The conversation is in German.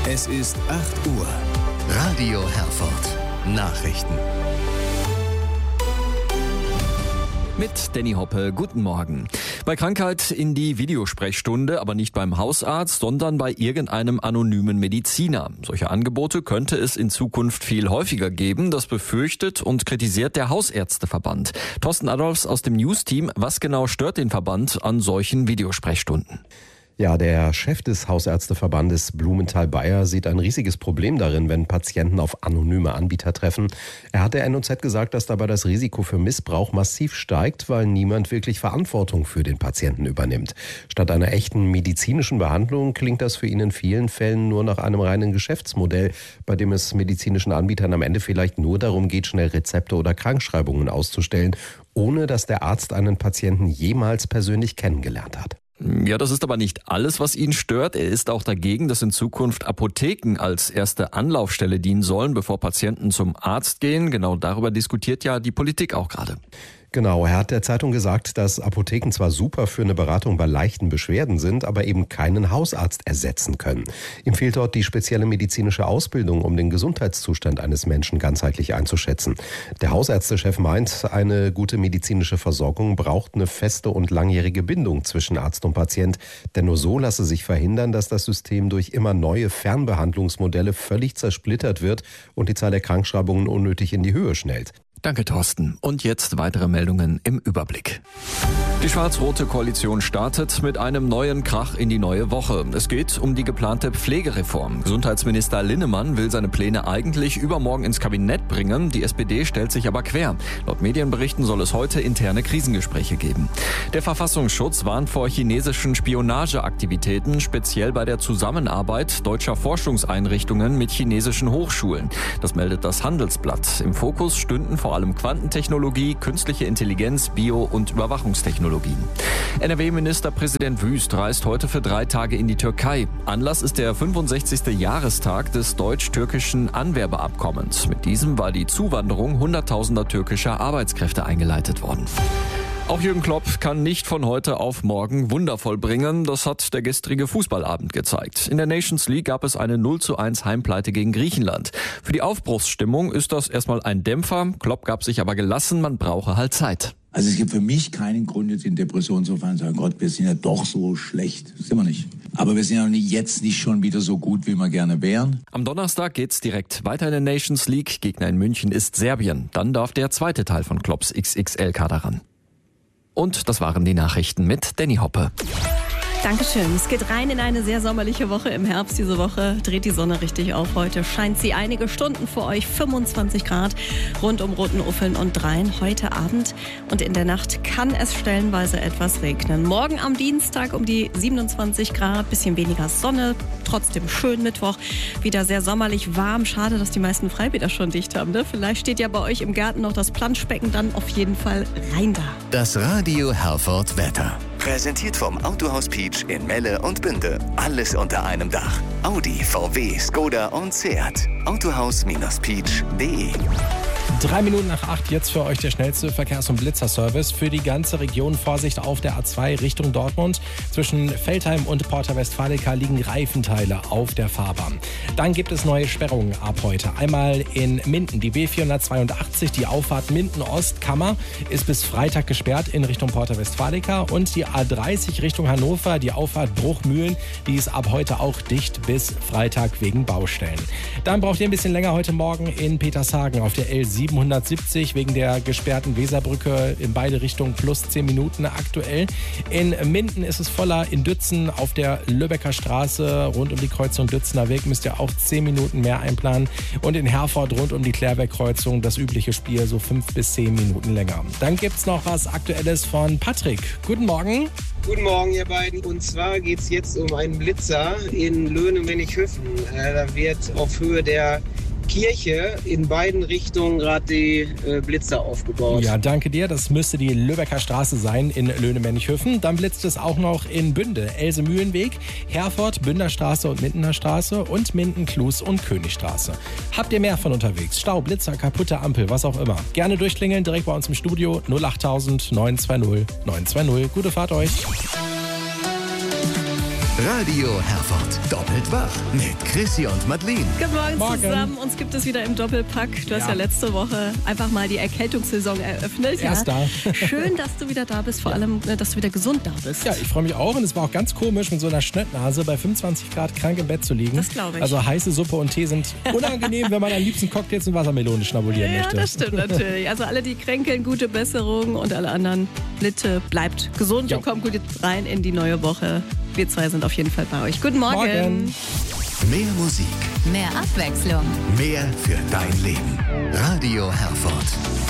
Es ist 8 Uhr. Radio Herford. Nachrichten. Mit Danny Hoppe, guten Morgen. Bei Krankheit in die Videosprechstunde, aber nicht beim Hausarzt, sondern bei irgendeinem anonymen Mediziner. Solche Angebote könnte es in Zukunft viel häufiger geben. Das befürchtet und kritisiert der Hausärzteverband. Thorsten Adolfs aus dem News-Team. Was genau stört den Verband an solchen Videosprechstunden? Ja, der Chef des Hausärzteverbandes Blumenthal-Bayer sieht ein riesiges Problem darin, wenn Patienten auf anonyme Anbieter treffen. Er hat der NOZ gesagt, dass dabei das Risiko für Missbrauch massiv steigt, weil niemand wirklich Verantwortung für den Patienten übernimmt. Statt einer echten medizinischen Behandlung klingt das für ihn in vielen Fällen nur nach einem reinen Geschäftsmodell, bei dem es medizinischen Anbietern am Ende vielleicht nur darum geht, schnell Rezepte oder Krankschreibungen auszustellen, ohne dass der Arzt einen Patienten jemals persönlich kennengelernt hat. Ja, das ist aber nicht alles, was ihn stört. Er ist auch dagegen, dass in Zukunft Apotheken als erste Anlaufstelle dienen sollen, bevor Patienten zum Arzt gehen. Genau darüber diskutiert ja die Politik auch gerade. Genau, er hat der Zeitung gesagt, dass Apotheken zwar super für eine Beratung bei leichten Beschwerden sind, aber eben keinen Hausarzt ersetzen können. Ihm fehlt dort die spezielle medizinische Ausbildung, um den Gesundheitszustand eines Menschen ganzheitlich einzuschätzen. Der Hausärztechef meint, eine gute medizinische Versorgung braucht eine feste und langjährige Bindung zwischen Arzt und Patient, denn nur so lasse sich verhindern, dass das System durch immer neue Fernbehandlungsmodelle völlig zersplittert wird und die Zahl der Krankschreibungen unnötig in die Höhe schnellt. Danke, Thorsten. Und jetzt weitere Meldungen im Überblick. Die schwarz-rote Koalition startet mit einem neuen Krach in die neue Woche. Es geht um die geplante Pflegereform. Gesundheitsminister Linnemann will seine Pläne eigentlich übermorgen ins Kabinett bringen. Die SPD stellt sich aber quer. Laut Medienberichten soll es heute interne Krisengespräche geben. Der Verfassungsschutz warnt vor chinesischen Spionageaktivitäten, speziell bei der Zusammenarbeit deutscher Forschungseinrichtungen mit chinesischen Hochschulen. Das meldet das Handelsblatt. Im Fokus stünden vor allem Quantentechnologie, künstliche Intelligenz, Bio- und Überwachungstechnologien. NRW-Ministerpräsident Wüst reist heute für 3 Tage in die Türkei. Anlass ist der 65. Jahrestag des deutsch-türkischen Anwerbeabkommens. Mit diesem war die Zuwanderung hunderttausender türkischer Arbeitskräfte eingeleitet worden. Auch Jürgen Klopp kann nicht von heute auf morgen Wunder vollbringen. Das hat der gestrige Fußballabend gezeigt. In der Nations League gab es eine 0:1 Heimpleite gegen Griechenland. Für die Aufbruchsstimmung ist das erstmal ein Dämpfer. Klopp gab sich aber gelassen, man brauche halt Zeit. Also es gibt für mich keinen Grund, jetzt in Depression zu fallen und zu sagen, Gott, wir sind ja doch so schlecht. Das sind wir nicht. Aber wir sind ja jetzt nicht schon wieder so gut, wie wir gerne wären. Am Donnerstag geht's direkt weiter in der Nations League. Gegner in München ist Serbien. Dann darf der zweite Teil von Klopps XXL-Kader ran. Und das waren die Nachrichten mit Danny Hoppe. Dankeschön. Es geht rein in eine sehr sommerliche Woche im Herbst. Diese Woche dreht die Sonne richtig auf. Heute scheint sie einige Stunden vor euch. 25 Grad rund um Rothenuffeln und Rhein. Heute Abend und in der Nacht kann es stellenweise etwas regnen. Morgen am Dienstag um die 27 Grad. Bisschen weniger Sonne. Trotzdem schön Mittwoch. Wieder sehr sommerlich warm. Schade, dass die meisten Freibäder schon dicht haben. Ne? Vielleicht steht ja bei euch im Garten noch das Planschbecken. Dann auf jeden Fall rein da. Das Radio Herford Wetter. Präsentiert vom Autohaus Peach in Melle und Bünde. Alles unter einem Dach. Audi, VW, Skoda und Seat. Autohaus-Peach.de. 3 Minuten nach 8, jetzt für euch der schnellste Verkehrs- und Blitzerservice. Für die ganze Region Vorsicht auf der A2 Richtung Dortmund. Zwischen Veltheim und Porta Westfalica liegen Reifenteile auf der Fahrbahn. Dann gibt es neue Sperrungen ab heute. Einmal in Minden, die B482, die Auffahrt Minden-Ost-Kammer ist bis Freitag gesperrt in Richtung Porta Westfalica. Und die A30 Richtung Hannover, die Auffahrt Bruchmühlen, die ist ab heute auch dicht bis Freitag wegen Baustellen. Dann braucht ihr ein bisschen länger heute Morgen in Petershagen auf der L770 wegen der gesperrten Weserbrücke in beide Richtungen plus 10 Minuten aktuell. In Minden ist es voller, in Dützen auf der Lübecker Straße rund um die Kreuzung Dützener Weg müsst ihr auch 10 Minuten mehr einplanen. Und in Herford rund um die Klärwerk-Kreuzung das übliche Spiel so 5 bis 10 Minuten länger. Dann gibt's noch was Aktuelles von Patrick. Guten Morgen. Guten Morgen, ihr beiden. Und zwar geht es jetzt um einen Blitzer in Löhne-Mennighofen. Da wird auf Höhe der Kirche in beiden Richtungen gerade die Blitzer aufgebaut. Ja, danke dir. Das müsste die Lübecker Straße sein in Löhne-Mennighofen. Dann blitzt es auch noch in Bünde, Else-Mühlenweg, Herford, Bünderstraße und Mindener Straße und Minden, Klus und Königstraße. Habt ihr mehr von unterwegs? Stau, Blitzer, kaputte Ampel, was auch immer. Gerne durchklingeln, direkt bei uns im Studio 08000 920 920. Gute Fahrt euch. Radio Herford. Doppelt wach mit Chrissy und Madeleine. Guten Morgen zusammen. Uns gibt es wieder im Doppelpack. Du hast ja letzte Woche einfach mal die Erkältungssaison eröffnet. Erst da. Schön, dass du wieder da bist. Vor allem, dass du wieder gesund da bist. Ja, ich freue mich auch. Und es war auch ganz komisch, mit so einer Schnittnase bei 25 Grad krank im Bett zu liegen. Das glaube ich. Also heiße Suppe und Tee sind unangenehm, wenn man am liebsten Cocktails und Wassermelone schnabulieren möchte. Ja, das stimmt natürlich. Also alle, die kränkeln, gute Besserung und alle anderen, bitte bleibt gesund und kommt gut rein in die neue Woche. Wir zwei sind auf jeden Fall bei euch. Guten Morgen. Mehr Musik, Mehr Abwechslung. mehr für dein Leben. Radio Herford.